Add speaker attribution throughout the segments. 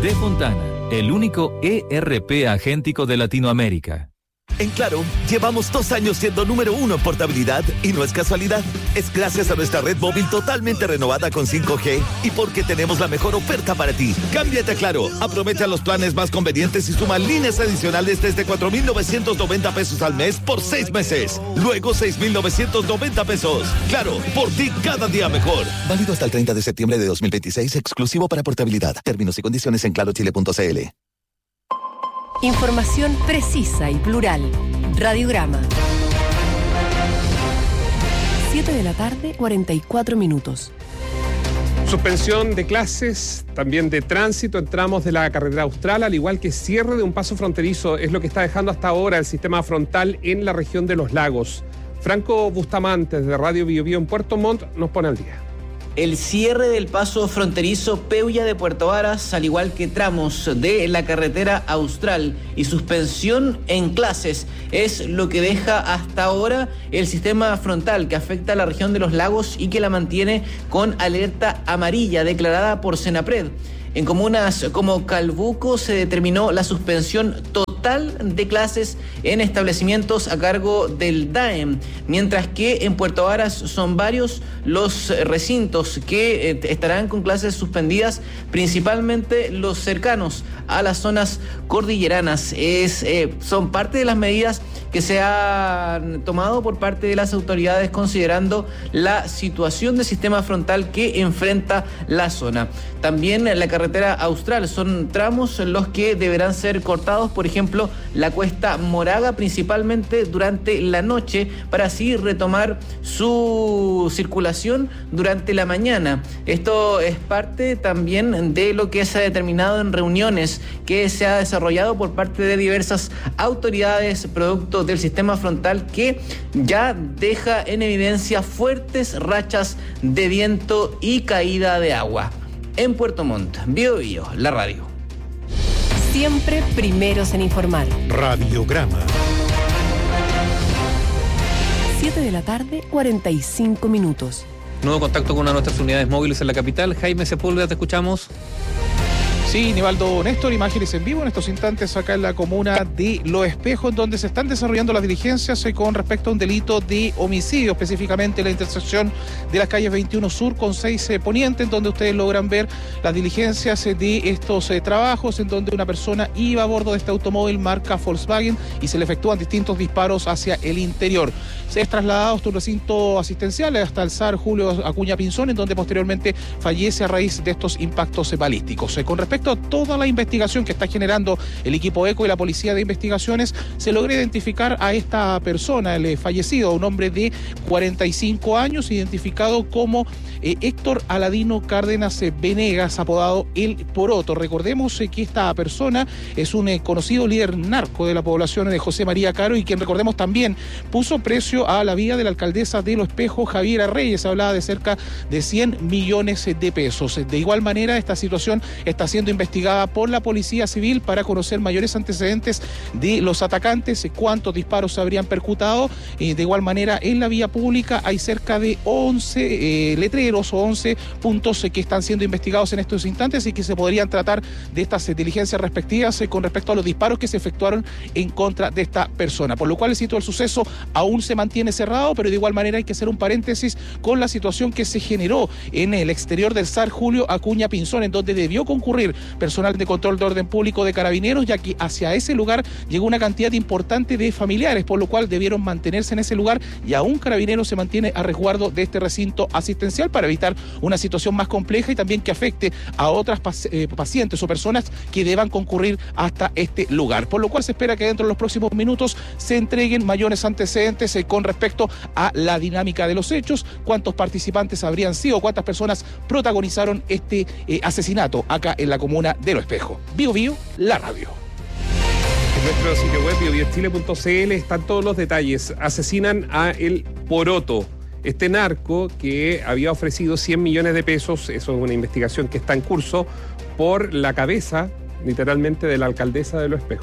Speaker 1: De Fontana, el único ERP agéntico de Latinoamérica.
Speaker 2: En Claro, llevamos 2 años siendo número 1 en portabilidad y no es casualidad. Es gracias a nuestra red móvil totalmente renovada con 5G y porque tenemos la mejor oferta para ti. Cámbiate a Claro, aprovecha los planes más convenientes y suma líneas adicionales desde 4,990 pesos al mes por 6 meses. Luego 6,990 pesos. Claro, por ti cada día mejor. Válido hasta el 30 de septiembre de 2026, exclusivo para portabilidad. Términos y condiciones en clarochile.cl.
Speaker 3: Información precisa y plural. Radiograma. 7 de la tarde, 44 minutos.
Speaker 4: Suspensión de clases, también de tránsito en tramos de la carretera austral, al igual que cierre de un paso fronterizo, es lo que está dejando hasta ahora el sistema frontal en la región de Los Lagos. Franco Bustamante, de Radio Bio Bio en Puerto Montt, nos pone al día.
Speaker 5: El cierre del paso fronterizo Peulla de Puerto Varas, al igual que tramos de la carretera austral y suspensión en clases, es lo que deja hasta ahora el sistema frontal que afecta a la región de Los Lagos y que la mantiene con alerta amarilla declarada por Senapred. En comunas como Calbuco se determinó la suspensión total de clases en establecimientos a cargo del DAEM, mientras que en Puerto Varas son varios los recintos que estarán con clases suspendidas, principalmente los cercanos a las zonas cordilleranas. Son parte de las medidas que se han tomado por parte de las autoridades considerando la situación del sistema frontal que enfrenta la zona. También la carretera austral son tramos en los que deberán ser cortados, por ejemplo, la cuesta Moraga, principalmente durante la noche, para así retomar su circulación durante la mañana. Esto es parte también de lo que se ha determinado en reuniones que se ha desarrollado por parte de diversas autoridades producto del sistema frontal que ya deja en evidencia fuertes rachas de viento y caída de agua. En Puerto Montt, Bio Bio, la radio.
Speaker 3: Siempre primeros en informar.
Speaker 6: Radiograma.
Speaker 3: 7 de la tarde, 45 minutos.
Speaker 7: Nuevo contacto con una de nuestras unidades móviles en la capital. Jaime Sepúlveda, te escuchamos.
Speaker 8: Sí, Nivaldo Néstor, imágenes en vivo en estos instantes acá en la comuna de Los Espejos, en donde se están desarrollando las diligencias con respecto a un delito de homicidio, específicamente en la intersección de las calles 21 Sur con 6 Poniente, en donde ustedes logran ver las diligencias de estos trabajos, en donde una persona iba a bordo de este automóvil marca Volkswagen y se le efectúan distintos disparos hacia el interior. Se es trasladado hasta un recinto asistencial hasta el SAR Julio Acuña Pinzón, en donde posteriormente fallece a raíz de estos impactos balísticos. Con respecto a toda la investigación que está generando el equipo ECO y la Policía de Investigaciones, se logra identificar a esta persona, el fallecido, un hombre de 45 años, identificado como Héctor Aladino Cárdenas Venegas, apodado El Poroto. Recordemos que esta persona es un conocido líder narco de la población de José María Caro y quien, recordemos, también puso precio a la vida de la alcaldesa de Los Espejos, Javiera Reyes. Hablaba de cerca de 100 millones de pesos. De igual manera, esta situación está siendo investigada por la Policía Civil para conocer mayores antecedentes de los atacantes, cuántos disparos se habrían percutado. De igual manera, en la vía pública hay cerca de 11 letreros o 11 puntos que están siendo investigados en estos instantes y que se podrían tratar de estas diligencias respectivas con respecto a los disparos que se efectuaron en contra de esta persona. Por lo cual el sitio del suceso aún se mantiene cerrado, pero de igual manera hay que hacer un paréntesis con la situación que se generó en el exterior del SAR Julio Acuña Pinzón, en donde debió concurrir personal de control de orden público de Carabineros, ya que hacia ese lugar llegó una cantidad importante de familiares, por lo cual debieron mantenerse en ese lugar y aún Carabineros se mantiene a resguardo de este recinto asistencial para evitar una situación más compleja y también que afecte a otras pacientes o personas que deban concurrir hasta este lugar. Por lo cual se espera que dentro de los próximos minutos se entreguen mayores antecedentes con respecto a la dinámica de los hechos, cuántos participantes habrían sido, cuántas personas protagonizaron este asesinato acá en la comuna de Los Espejos. Bio Bio, la radio.
Speaker 4: En nuestro sitio web biobiochile.cl están todos los detalles. Asesinan a El Poroto, este narco que había ofrecido 100 millones de pesos, eso es una investigación que está en curso, por la cabeza, literalmente, de la alcaldesa de Los Espejos.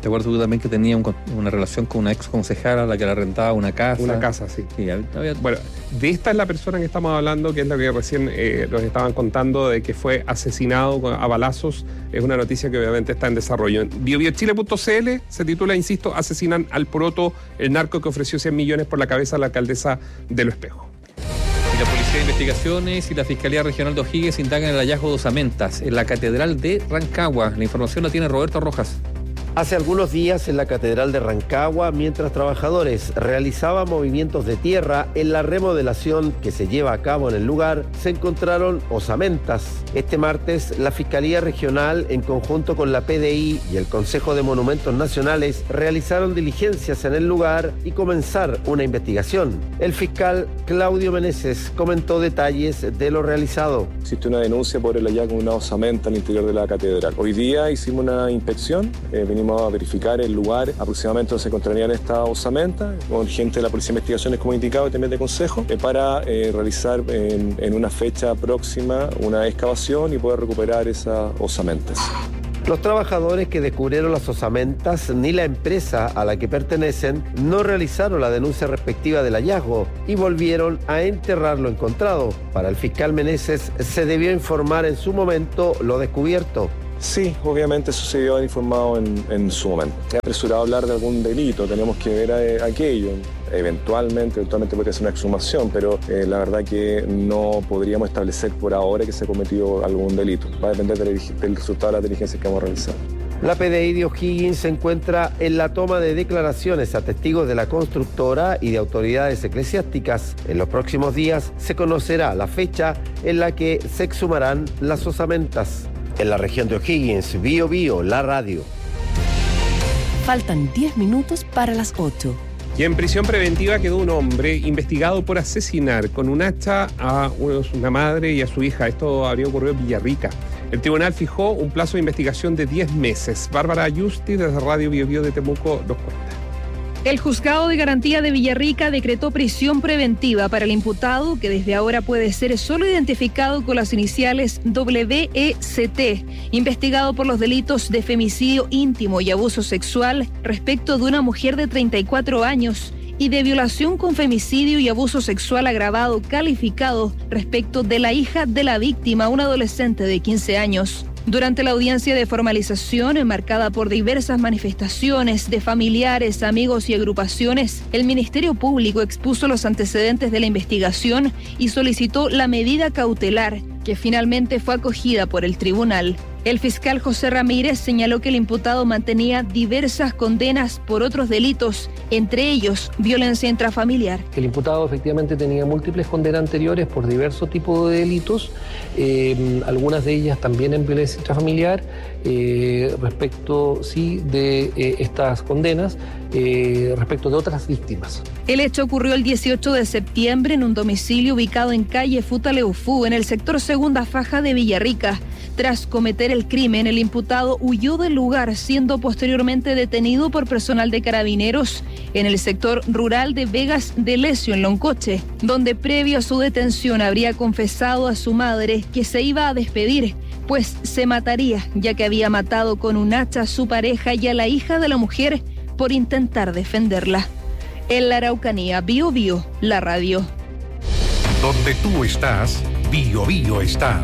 Speaker 7: ¿Te acuerdas tú también que tenía una relación con una ex concejala a la que le rentaba una casa?
Speaker 4: Una casa, sí.
Speaker 7: Había...
Speaker 4: Bueno, de esta es la persona que estamos hablando, que es la que recién nos estaban contando, de que fue asesinado a balazos. Es una noticia que obviamente está en desarrollo. En biobiochile.cl se titula, insisto, asesinan al poroto, el narco que ofreció 100 millones por la cabeza a la alcaldesa de Lo Espejo.
Speaker 7: Y la Policía de Investigaciones y la Fiscalía Regional de O'Higgins indagan el hallazgo de osamentas en la Catedral de Rancagua. La información la tiene Roberto Rojas.
Speaker 6: Hace algunos días en la Catedral de Rancagua, mientras trabajadores realizaban movimientos de tierra en la remodelación que se lleva a cabo en el lugar, se encontraron osamentas. Este martes, la Fiscalía Regional, en conjunto con la PDI y el Consejo de Monumentos Nacionales, realizaron diligencias en el lugar y comenzar una investigación. El fiscal Claudio Meneses comentó detalles de lo realizado.
Speaker 9: Existe una denuncia por el hallazgo de una osamenta al interior de la catedral. Hoy día hicimos una inspección, venimos a verificar el lugar aproximadamente donde se encontrarían esta osamenta, con gente de la Policía de Investigaciones, como indicado, y también de Consejo, para realizar en una fecha próxima una excavación y poder recuperar esas osamentas.
Speaker 6: Los trabajadores que descubrieron las osamentas ni la empresa a la que pertenecen no realizaron la denuncia respectiva del hallazgo y volvieron a enterrar lo encontrado. Para el fiscal Meneses se debió informar en su momento lo descubierto.
Speaker 9: Sí, obviamente eso se debió haber informado en su momento. Es apresurado hablar de algún delito, tenemos que ver aquello. Eventualmente podría ser una exhumación, pero la verdad que no podríamos establecer por ahora que se ha cometido algún delito. Va a depender del resultado de la diligencia que vamos a realizar.
Speaker 6: La PDI de O'Higgins se encuentra en la toma de declaraciones a testigos de la constructora y de autoridades eclesiásticas. En los próximos días se conocerá la fecha en la que se exhumarán las osamentas. En la región de O'Higgins, Bio Bio, la radio.
Speaker 3: Faltan 10 minutos para las 8.
Speaker 4: Y en prisión preventiva quedó un hombre investigado por asesinar con un hacha a una madre y a su hija. Esto habría ocurrido en Villarrica. El tribunal fijó un plazo de investigación de 10 meses. Bárbara Ayusti, desde Radio Bio Bio de Temuco, nos cuenta.
Speaker 10: El Juzgado de Garantía de Villarrica decretó prisión preventiva para el imputado, que desde ahora puede ser solo identificado con las iniciales WECT, investigado por los delitos de femicidio íntimo y abuso sexual respecto de una mujer de 34 años y de violación con femicidio y abuso sexual agravado calificado respecto de la hija de la víctima, una adolescente de 15 años. Durante la audiencia de formalización, enmarcada por diversas manifestaciones de familiares, amigos y agrupaciones, el Ministerio Público expuso los antecedentes de la investigación y solicitó la medida cautelar, que finalmente fue acogida por el tribunal. El fiscal José Ramírez señaló que el imputado mantenía diversas condenas por otros delitos, entre ellos violencia intrafamiliar.
Speaker 11: El imputado efectivamente tenía múltiples condenas anteriores por diversos tipos de delitos, algunas de ellas también en violencia intrafamiliar, respecto sí de estas condenas, respecto de otras víctimas.
Speaker 10: El hecho ocurrió el 18 de septiembre en un domicilio ubicado en calle Futaleufú, en el sector Segunda Faja de Villarrica. Tras cometer el crimen, el imputado huyó del lugar, siendo posteriormente detenido por personal de Carabineros en el sector rural de Vegas de Lesio, en Loncoche, donde previo a su detención habría confesado a su madre que se iba a despedir, pues se mataría, ya que había matado con un hacha a su pareja y a la hija de la mujer por intentar defenderla. En la Araucanía, Bio Bio, la radio.
Speaker 12: Donde tú estás, Bio Bio está.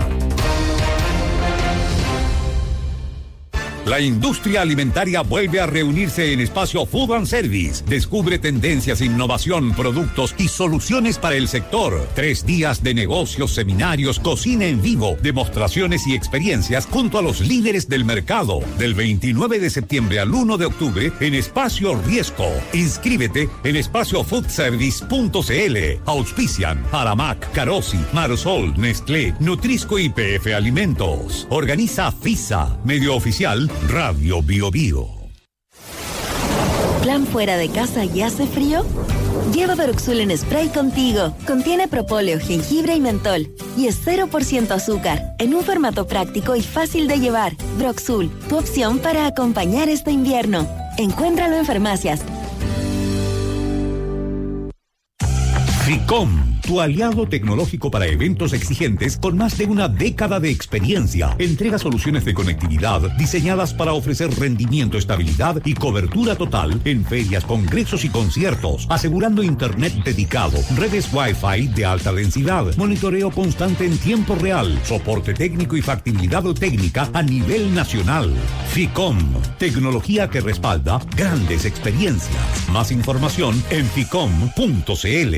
Speaker 12: La industria alimentaria vuelve a reunirse en Espacio Food and Service. Descubre tendencias, innovación, productos y soluciones para el sector. 3 días de negocios, seminarios, cocina en vivo, demostraciones y experiencias junto a los líderes del mercado. Del 29 de septiembre al 1 de octubre en Espacio Riesco. Inscríbete en espaciofoodservice.cl. Auspician Aramac, Carosi, Marsol, Nestlé, Nutrisco y PF Alimentos. Organiza FISA, medio oficial Radio Bio Bio.
Speaker 13: ¿Plan fuera de casa y hace frío? Lleva Broxul en spray contigo. Contiene propóleo, jengibre y mentol. Y es 0% azúcar, en un formato práctico y fácil de llevar. Broxul, tu opción para acompañar este invierno. Encuéntralo en farmacias.
Speaker 12: FICOM, tu aliado tecnológico para eventos exigentes con más de una década de experiencia. Entrega soluciones de conectividad diseñadas para ofrecer rendimiento, estabilidad y cobertura total en ferias, congresos y conciertos, asegurando internet dedicado, redes Wi-Fi de alta densidad, monitoreo constante en tiempo real, soporte técnico y factibilidad técnica a nivel nacional. Ficom, tecnología que respalda grandes experiencias. Más información en ficom.cl.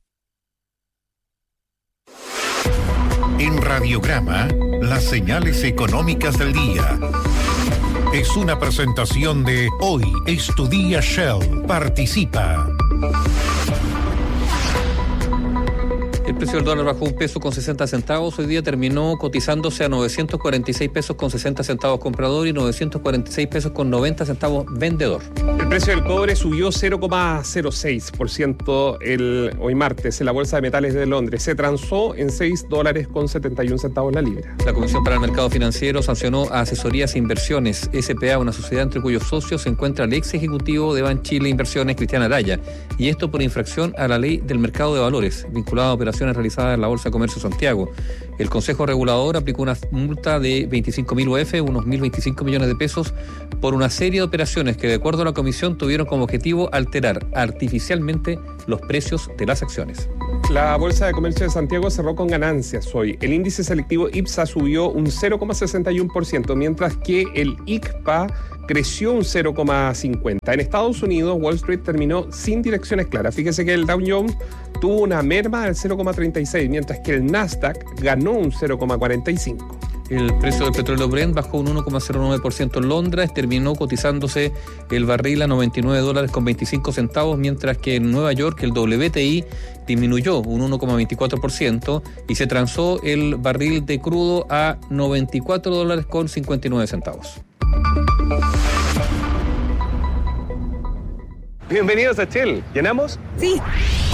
Speaker 14: En Radiograma, las señales económicas del día. Es una presentación de Hoy es tu día Shell. Participa.
Speaker 7: El precio del dólar bajó $1.60. Hoy día terminó cotizándose a $946.60 comprador y $946.90 vendedor.
Speaker 4: El precio del cobre subió 0,06% hoy martes en la Bolsa de Metales de Londres. Se transó en $6.71 la libra.
Speaker 7: La Comisión para el Mercado Financiero sancionó a Asesorías e Inversiones S.p.A., una sociedad entre cuyos socios se encuentra el ex ejecutivo de Banchile Inversiones, Cristian Araya, y esto por infracción a la ley del mercado de valores, vinculada a operaciones realizadas en la Bolsa de Comercio Santiago. El Consejo Regulador aplicó una multa de 25.000 UF, unos 1.025 millones de pesos, por una serie de operaciones que, de acuerdo a la Comisión, tuvieron como objetivo alterar artificialmente los precios de las acciones.
Speaker 4: La Bolsa de Comercio de Santiago cerró con ganancias hoy. El índice selectivo IPSA subió un 0,61%, mientras que el ICPA creció un 0,50%. En Estados Unidos, Wall Street terminó sin direcciones claras. Fíjese que el Dow Jones tuvo una merma del 0,36%, mientras que el Nasdaq ganó un 0,45%.
Speaker 7: El precio del petróleo Brent bajó un 1,09% en Londres, terminó cotizándose el barril a $99.25, mientras que en Nueva York el WTI disminuyó un 1,24% y se transó el barril de crudo a $94.59.
Speaker 15: Bienvenidos a Shell. ¿Llenamos?
Speaker 3: Sí.